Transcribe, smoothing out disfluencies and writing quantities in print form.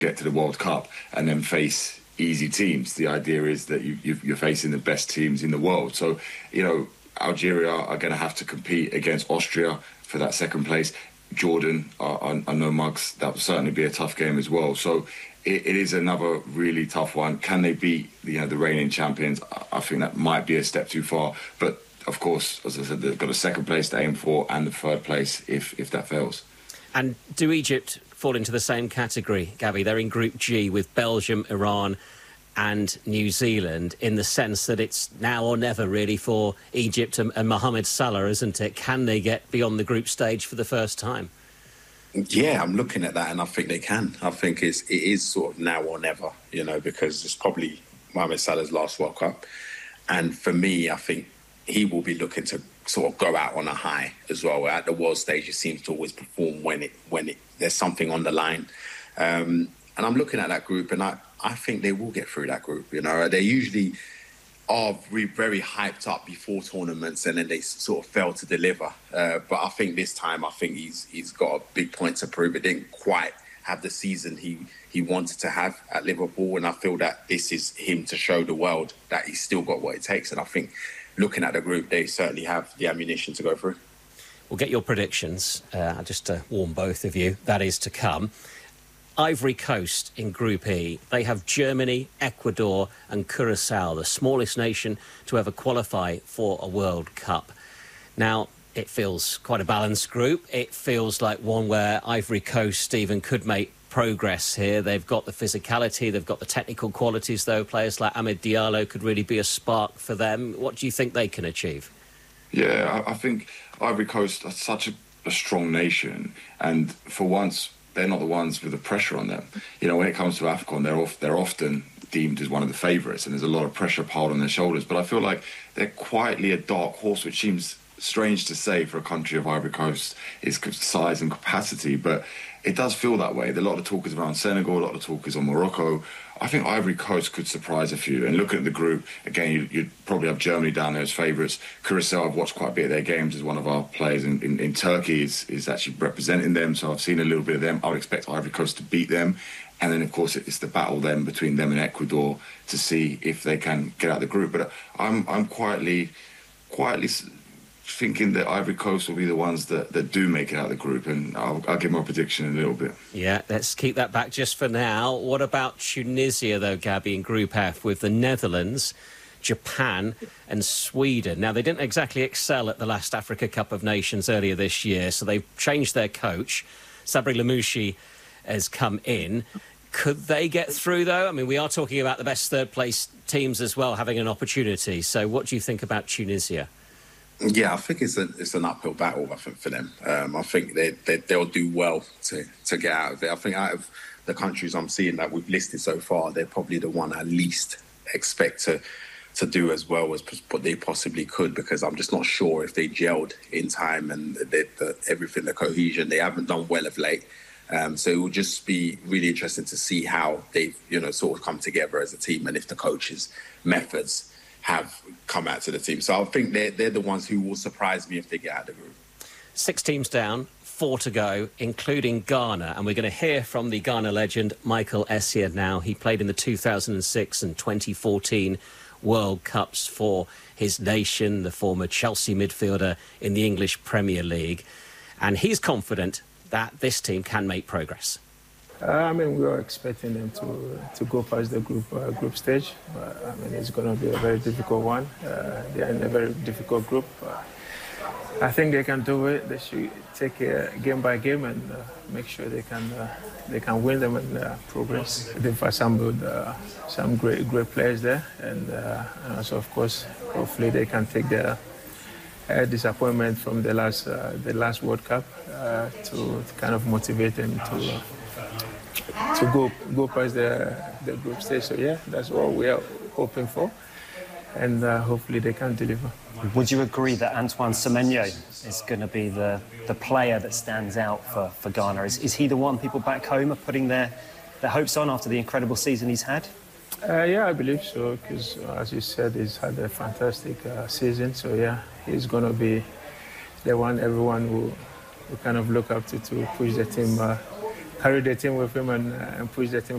get to the World Cup and then face easy teams. The idea is that you're facing the best teams in the world. So, Algeria are going to have to compete against Austria for that second place. Jordan are no mugs. That will certainly be a tough game as well. So it is another really tough one. Can they beat the reigning champions? I think that might be a step too far. But of course, as I said, they've got a second place to aim for and the third place if that fails. And do Egypt fall into the same category, Gabby? They're in Group G with Belgium, Iran and New Zealand, in the sense that it's now or never really for Egypt and Mohamed Salah, isn't it? Can they get beyond the group stage for the first time? Yeah, I'm looking at that and I think they can. I think it is sort of now or never, because it's probably Mohamed Salah's last World Cup. And for me, I think he will be looking to sort of go out on a high as well. At the world stage, he seems to always perform when there's something on the line. And I'm looking at that group and I think they will get through that group. They usually are very hyped up before tournaments and then they sort of fail to deliver. But I think this time, he's got a big point to prove. It didn't quite have the season he wanted to have at Liverpool. And I feel that this is him to show the world that he's still got what it takes. And I think looking at the group, they certainly have the ammunition to go through. We'll get your predictions, just to warn both of you. That is to come. Ivory Coast in Group E. They have Germany, Ecuador and Curacao, the smallest nation to ever qualify for a World Cup. Now, it feels quite a balanced group. It feels like one where Ivory Coast, Stephen, could make progress here. They've got the physicality, they've got the technical qualities, though. Players like Amad Diallo could really be a spark for them. What do you think they can achieve? Yeah, I think Ivory Coast are such a strong nation, and for once, they're not the ones with the pressure on them. When it comes to AFCON, they're often deemed as one of the favourites, and there's a lot of pressure piled on their shoulders. But I feel like they're quietly a dark horse, which seems strange to say for a country of Ivory Coast, its size and capacity, but it does feel that way. There are a lot of talk is around Senegal, a lot of talk is on Morocco. I think Ivory Coast could surprise a few. And looking at the group, again, you'd probably have Germany down there as favourites. Curacao, I've watched quite a bit of their games as one of our players in Turkey is actually representing them, so I've seen a little bit of them. I would expect Ivory Coast to beat them. And then, of course, it's the battle then between them and Ecuador to see if they can get out of the group. But I'm quietly thinking that Ivory Coast will be the ones that do make it out of the group, and I'll give my prediction in a little bit. Yeah, let's keep that back just for now. What about Tunisia, though, Gabby, in Group F, with the Netherlands, Japan and Sweden? Now, they didn't exactly excel at the last Africa Cup of Nations earlier this year, so they've changed their coach. Sabri Lamouchi has come in. Could they get through, though? I mean, we are talking about the best third-place teams as well having an opportunity. So what do you think about Tunisia? Yeah, I think it's an uphill battle, I think, for them. I think they'll do well to get out of it. I think out of the countries I'm seeing that we've listed so far, they're probably the one I least expect to do as well as what they possibly could, because I'm just not sure if they gelled in time and everything, the cohesion. They haven't done well of late. So it will just be really interesting to see how they've, sort of come together as a team and if the coaches' methods have come out to the team. So I think they're the ones who will surprise me if they get out of the group. 6 teams down, 4 to go, including Ghana. And we're going to hear from the Ghana legend, Michael Essien now. He played in the 2006 and 2014 World Cups for his nation, the former Chelsea midfielder in the English Premier League. And he's confident that this team can make progress. We were expecting them to go past the group stage. But, it's going to be a very difficult one. They are in a very difficult group. I think they can do it. They should take it game by game and make sure they can win them and progress. They've assembled some great players there, and also, of course, hopefully they can take their disappointment from the last World Cup to kind of motivate them to go past the group stage. So yeah, that's what we are hoping for, and hopefully they can deliver. Would you agree that Antoine Semenyo is going to be the player that stands out for Ghana? Is he the one people back home are putting their hopes on after the incredible season he's had? Yeah, I believe so, because as you said, he's had a fantastic season. So yeah, he's going to be the one everyone will kind of look up to push the team carry the team with him and push the team